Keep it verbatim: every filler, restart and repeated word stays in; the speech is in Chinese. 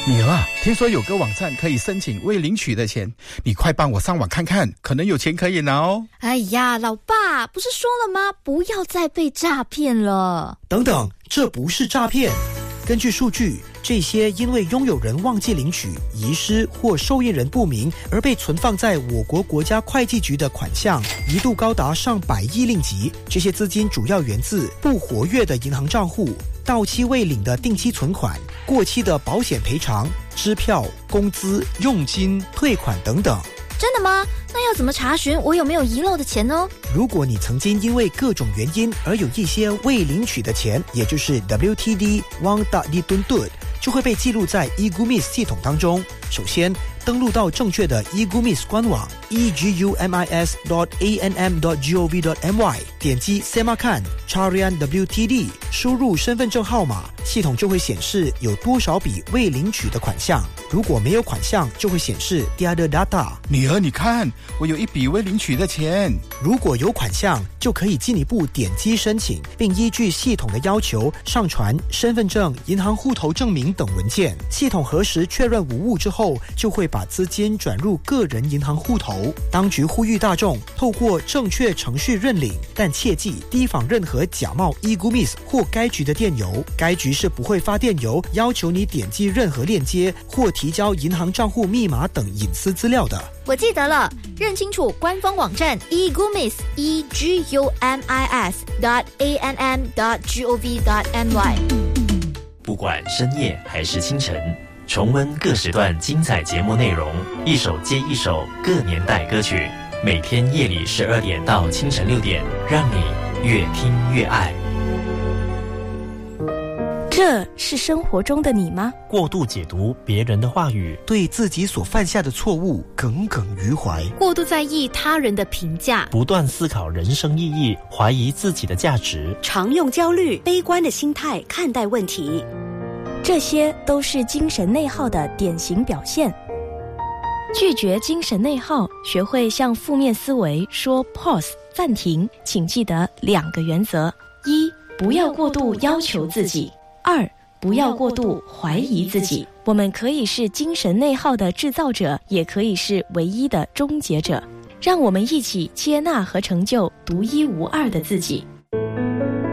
米儿，听说有个网站可以申请未领取的钱，你快帮我上网看看，可能有钱可以拿哦。 哎呀，老爸，不是说了吗？不要再被诈骗了。 等等，这不是诈骗。根据数据，这些因为拥有人忘记领取、遗失或受益人不明而被存放在我国国家会计局的款项，一度高达上百亿令吉。这些资金主要源自不活跃的银行账户、到期未领的定期存款、过期的保险赔偿、支票、工资、佣金、退款等等。 真的吗？那要怎么查询我有没有遗漏的钱呢？ 如果你曾经因为各种原因而有一些未领取的钱，也就是 W T D Wang Tak Dituntut， 就会被记录在 eGumis 系统当中。首先，登录到正确的 eGumis 官网 e g u m i s dot a n m dot gov dot m y， 点击 Semakan Carian W T D， 输入身份证号码，系统就会显示有多少笔未领取的款项。如果没有款项，就会显示 Tiada data。 女儿，你看，我有一笔未领取的钱。 如果有款项，就可以进一步点击申请，并依据系统的要求上传身份证、银行户头证明等文件。系统核实确认无误之后，就会把资金转入个人银行户头。当局呼吁大众透过正确程序认领，但切记提防任何假冒 eGumis 或该局的电邮。该局是不会发电邮要求你点击任何链接或提交银行账户密码等隐私资料的。 我记得了，认清楚官方网站 eGumis e g u m i s dot a n m dot gov dot m y。 不管深夜还是清晨，重温各时段精彩节目内容，一首接一首各年代歌曲，每天夜里十二点到清晨六点，让你越听越爱。 这是生活中的你吗？ 过度解读别人的话语， 对自己所犯下的错误耿耿于怀， 过度在意他人的评价， 不断思考人生意义，怀疑自己的价值， 常用焦虑、悲观的心态看待问题， 这些都是精神内耗的典型表现。拒绝精神内耗，学会向负面思维说 pause 暂停，请记得两个原则：一，不要过度要求自己；二，不要过度怀疑自己。我们可以是精神内耗的制造者，也可以是唯一的终结者。让我们一起接纳和成就独一无二的自己。